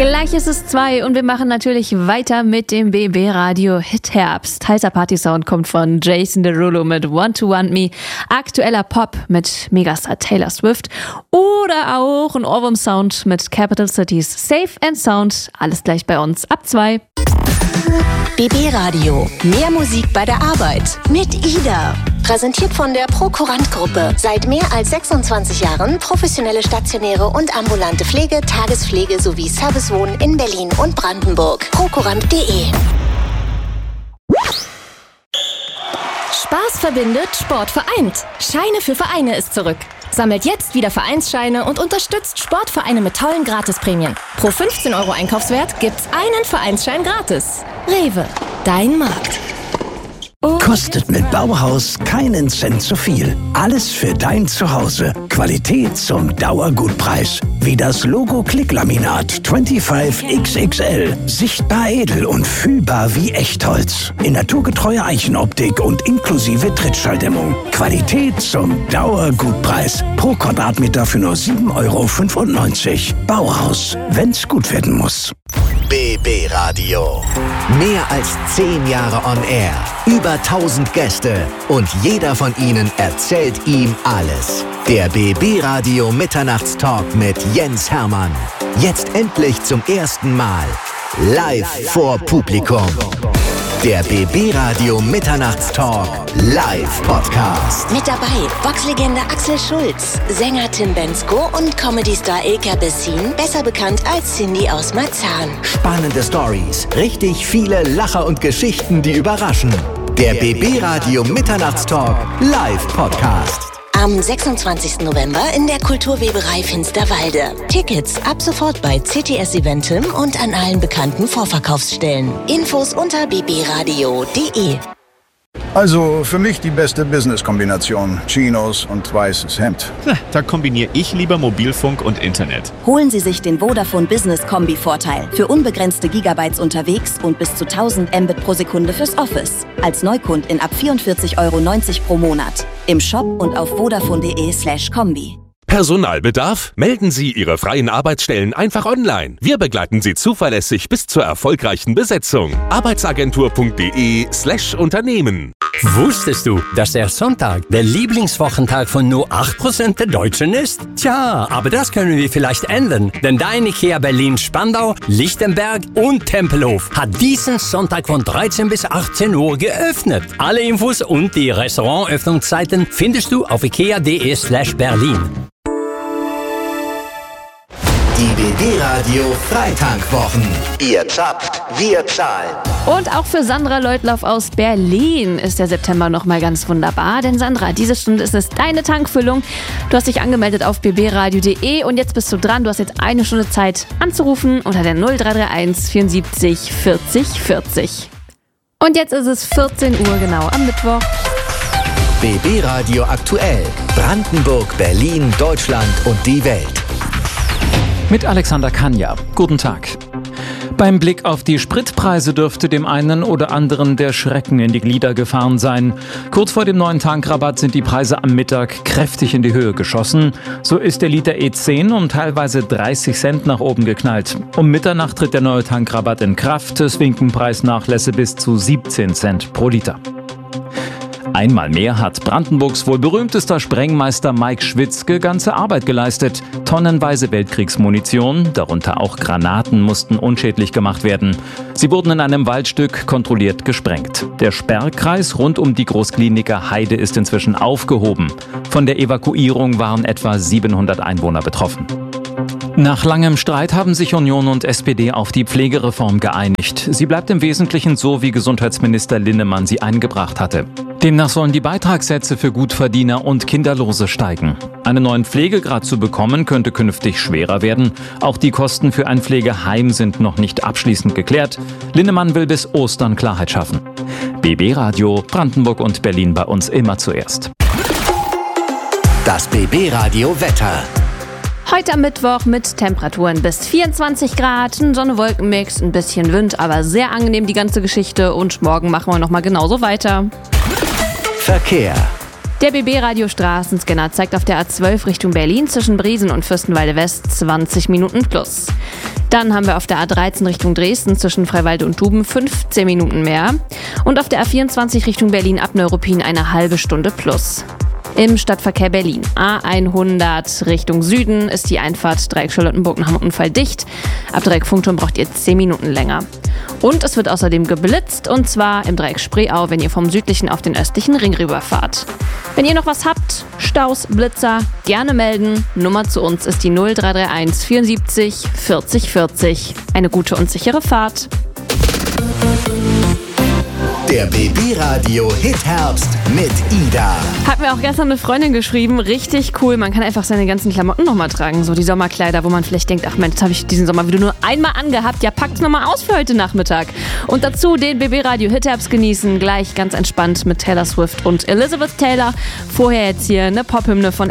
Gleich ist es 2 und wir machen natürlich weiter mit dem BB Radio Hit Herbst. Heißer Party-Sound kommt von Jason Derulo mit Want to Want Me, aktueller Pop mit Megastar Taylor Swift oder auch ein Ohrwurm-Sound mit Capital Cities Safe and Sound. Alles gleich bei uns ab 2. BB Radio. Mehr Musik bei der Arbeit. Mit Ida. Präsentiert von der Prokurant-Gruppe. Seit mehr als 26 Jahren professionelle stationäre und ambulante Pflege, Tagespflege sowie Servicewohnen in Berlin und Brandenburg. Prokurant.de. Spaß verbindet, Sport vereint. Scheine für Vereine ist zurück. Sammelt jetzt wieder Vereinsscheine und unterstützt Sportvereine mit tollen Gratisprämien. Pro 15 € Einkaufswert gibt's einen Vereinsschein gratis. Rewe, dein Markt. Kostet mit Bauhaus keinen Cent zu viel. Alles für dein Zuhause. Qualität zum Dauergutpreis. Wie das Logo Klicklaminat 25XXL. Sichtbar edel und fühlbar wie Echtholz. In naturgetreuer Eichenoptik und inklusive Trittschalldämmung. Qualität zum Dauergutpreis. Pro Quadratmeter für nur 7,95 €. Bauhaus, wenn's gut werden muss. BB Radio. Mehr als 10 Jahre on Air. Über 1000 Gäste. Und jeder von ihnen erzählt ihm alles. Der BB Radio Mitternachtstalk mit Jens Hermann. Jetzt endlich zum ersten Mal. Live vor Publikum. Der BB Radio Mitternachtstalk Live Podcast. Mit dabei Boxlegende Axel Schulz, Sänger Tim Bendzko und Comedy-Star Ilka Bessin, besser bekannt als Cindy aus Marzahn. Spannende Stories, richtig viele Lacher und Geschichten, die überraschen. Der BB Radio Mitternachtstalk Live Podcast. Am 26. November in der Kulturweberei Finsterwalde. Tickets ab sofort bei CTS Eventim und an allen bekannten Vorverkaufsstellen. Infos unter bbradio.de. Also für mich die beste Business-Kombination. Chinos und weißes Hemd. Da kombiniere ich lieber Mobilfunk und Internet. Holen Sie sich den Vodafone Business Kombi-Vorteil. Für unbegrenzte Gigabytes unterwegs und bis zu 1000 Mbit pro Sekunde fürs Office. Als Neukundin ab 44,90 € pro Monat. Im Shop und auf vodafone.de/kombi. Personalbedarf? Melden Sie Ihre freien Arbeitsstellen einfach online. Wir begleiten Sie zuverlässig bis zur erfolgreichen Besetzung. Arbeitsagentur.de/Unternehmen. Wusstest du, dass der Sonntag der Lieblingswochentag von nur 8% der Deutschen ist? Tja, aber das können wir vielleicht ändern, denn dein IKEA Berlin Spandau, Lichtenberg und Tempelhof hat diesen Sonntag von 13 bis 18 Uhr geöffnet. Alle Infos und die Restaurantöffnungszeiten findest du auf ikea.de/Berlin. Die BB Radio Freitankwwochen. Ihr zapft, wir zahlen. Und auch für Sandra Leutlauf aus Berlin ist der September nochmal ganz wunderbar. Denn Sandra, diese Stunde ist es deine Tankfüllung. Du hast dich angemeldet auf bbradio.de und jetzt bist du dran. Du hast jetzt eine Stunde Zeit anzurufen unter der 0331 74 40 40. Und jetzt ist es 14 Uhr genau am Mittwoch. BB Radio aktuell. Brandenburg, Berlin, Deutschland und die Welt. Mit Alexander Kanja. Guten Tag. Beim Blick auf die Spritpreise dürfte dem einen oder anderen der Schrecken in die Glieder gefahren sein. Kurz vor dem neuen Tankrabatt sind die Preise am Mittag kräftig in die Höhe geschossen. So ist der Liter E10 um teilweise 30 Cent nach oben geknallt. Um Mitternacht tritt der neue Tankrabatt in Kraft. Es winken Preisnachlässe bis zu 17 Cent pro Liter. Einmal mehr hat Brandenburgs wohl berühmtester Sprengmeister Mike Schwitzke ganze Arbeit geleistet. Tonnenweise Weltkriegsmunition, darunter auch Granaten, mussten unschädlich gemacht werden. Sie wurden in einem Waldstück kontrolliert gesprengt. Der Sperrkreis rund um die Großkliniker Heide ist inzwischen aufgehoben. Von der Evakuierung waren etwa 700 Einwohner betroffen. Nach langem Streit haben sich Union und SPD auf die Pflegereform geeinigt. Sie bleibt im Wesentlichen so, wie Gesundheitsminister Linnemann sie eingebracht hatte. Demnach sollen die Beitragssätze für Gutverdiener und Kinderlose steigen. Einen neuen Pflegegrad zu bekommen, könnte künftig schwerer werden. Auch die Kosten für ein Pflegeheim sind noch nicht abschließend geklärt. Linnemann will bis Ostern Klarheit schaffen. BB Radio, Brandenburg und Berlin bei uns immer zuerst. Das BB Radio Wetter. Heute am Mittwoch mit Temperaturen bis 24 Grad, ein Sonne-Wolken-Mix, ein bisschen Wind, aber sehr angenehm die ganze Geschichte. Und morgen machen wir nochmal genauso weiter. Verkehr. Der BB-Radio-Straßenscanner zeigt auf der A12 Richtung Berlin zwischen Briesen und Fürstenwalde West 20 Minuten plus. Dann haben wir auf der A13 Richtung Dresden zwischen Freiwalde und Duben 15 Minuten mehr. Und auf der A24 Richtung Berlin ab Neuruppin eine halbe Stunde plus. Im Stadtverkehr Berlin A100 Richtung Süden ist die Einfahrt Dreieck Charlottenburg-Hamm unfalldicht. Ab Dreieck Funkturm braucht ihr 10 Minuten länger. Und es wird außerdem geblitzt, und zwar im Dreieck Spreeau, wenn ihr vom südlichen auf den östlichen Ring rüberfahrt. Wenn ihr noch was habt, Staus, Blitzer, gerne melden. Nummer zu uns ist die 0331 74 40 40. Eine gute und sichere Fahrt. Der BB-Radio Hit-Herbst mit Ida. Hat mir auch gestern eine Freundin geschrieben, richtig cool. Man kann einfach seine ganzen Klamotten nochmal tragen. So die Sommerkleider, wo man vielleicht denkt, ach Mensch, das habe ich diesen Sommer wieder nur einmal angehabt. Ja, packt's nochmal aus für heute Nachmittag. Und dazu den BB-Radio Hit-Herbst genießen. Gleich ganz entspannt mit Taylor Swift und Elizabeth Taylor. Vorher jetzt hier eine Pop-Hymne von